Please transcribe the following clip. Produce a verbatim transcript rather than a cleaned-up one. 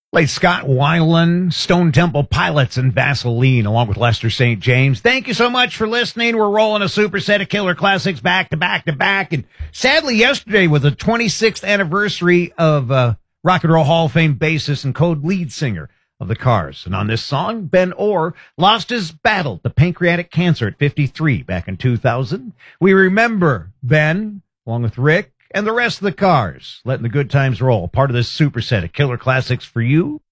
Late Scott Weiland, Stone Temple Pilots, and Vaseline, along with Lester Saint James. Thank you so much for listening. We're rolling a super set of killer classics back to back to back. And sadly, yesterday was the twenty-sixth anniversary of uh, Rock and Roll Hall of Fame bassist and co-lead singer of the Cars. And on this song, Ben Orr lost his battle to pancreatic cancer at fifty-three back in two thousand. We remember Ben, along with Rick, and the rest of the Cars, letting the good times roll. Part of this super set of killer classics for you.